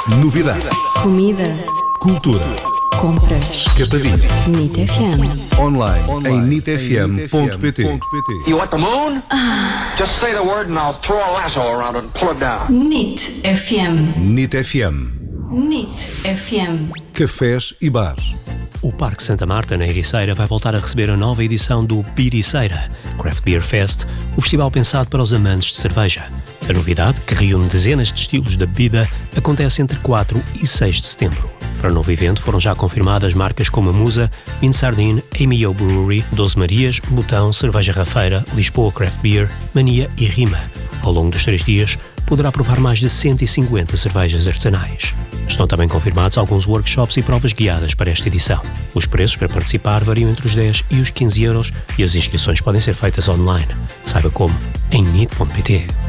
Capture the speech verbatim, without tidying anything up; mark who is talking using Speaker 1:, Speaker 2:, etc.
Speaker 1: Novidades.
Speaker 2: Comida.
Speaker 1: Cultura.
Speaker 2: Compras.
Speaker 1: Capadinho.
Speaker 2: NIT F M.
Speaker 1: Online, Online. em nit f m ponto p t.
Speaker 3: You want the moon? Just say the word and I'll throw a lasso around it and pull it down.
Speaker 2: NIT F M.
Speaker 1: NIT F M.
Speaker 2: NIT F M.
Speaker 1: Cafés e bares.
Speaker 4: O Parque Santa Marta, na Ericeira, vai voltar a receber a nova edição do Beericeira, Craft Beer Fest, o festival pensado para os amantes de cerveja. A novidade, que reúne dezenas de estilos da bebida, acontece entre quatro e seis de setembro. Para o novo evento foram já confirmadas marcas como a Musa, Min Sardine, Amio Brewery, Doze Marias, Botão, Cerveja Rafeira, Lisboa Craft Beer, Mania e Rima. Ao longo dos três dias, poderá provar mais de cento e cinquenta cervejas artesanais. Estão também confirmados alguns workshops e provas guiadas para esta edição. Os preços para participar variam entre os dez e os quinze euros e as inscrições podem ser feitas online. Saiba como em nit ponto p t.